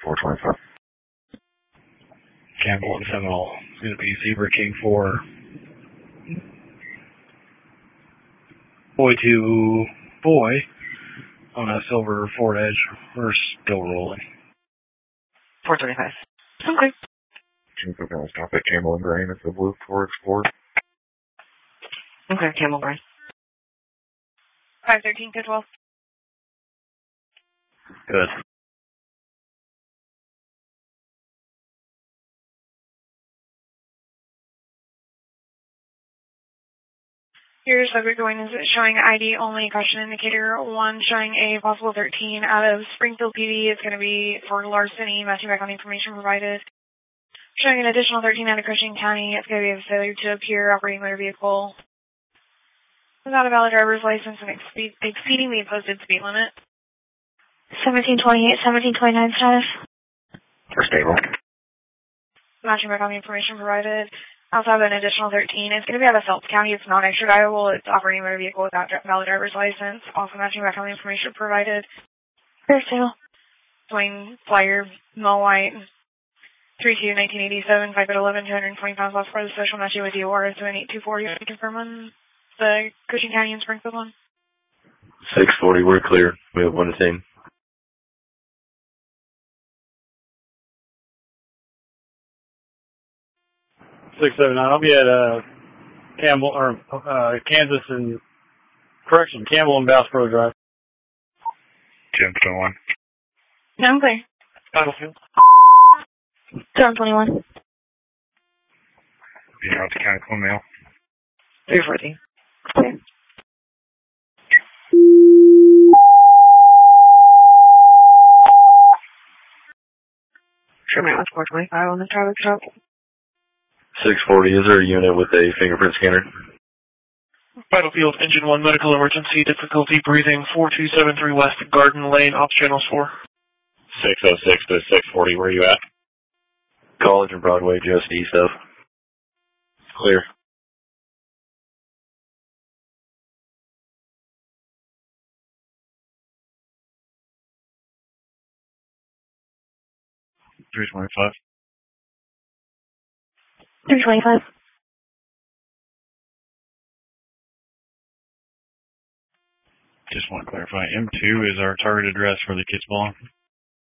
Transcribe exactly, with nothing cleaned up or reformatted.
four twenty-five. Campbell and Seminole. It's going to be Zebra King four. Boy to boy on a silver Ford Edge. We're still rolling. four thirty-five. Okay. We're going to stop at Camel and Grain. It's the blue Ford Explorer. Okay, Camel Grain. five thirteen to twelve. Good. Your subject going is showing I D only, caution indicator one, showing a possible thirteen out of Springfield P D. It's going to be for larceny, matching back on the information provided. Showing an additional thirteen out of Cushing County. It's going to be a failure to appear operating motor vehicle without a valid driver's license and expe- exceeding the posted speed limit. seventeen twenty-eight, seventeen twenty-nine status. We're stable. Matching back on the information provided. I also have an additional thirteen. It's going to be out of Phelps County. It's not extra drivable. It's operating a motor vehicle without valid driver's license. Also matching back on the information provided. Clear sale. Dwayne Flyer, Mo White, three two nineteen eighty-seven, five foot eleven, two hundred twenty pounds off for the social matching with D O R seven eight two four. You want to confirm on the Cushing County and Springfield one? six forty, we're clear. We have one to team. six seven nine. I'll be at uh, Campbell or uh, Kansas and correction, Campbell and Bassboro Drive. ten twenty-one. No, I'm clear. Battlefield. seven twenty-one. Be out to County Clone Mail. three forty. Clear. Sherman was four twenty-five on the Charlie truck. six forty, is there a unit with a fingerprint scanner? Battlefield, engine one, medical emergency, difficulty breathing, four two seven three West Garden Lane, ops channels four. six oh six to six forty, where are you at? College and Broadway, just east of. Clear. three twenty-five. three twenty-five. Just want to clarify, M two is our target address for the kids ball.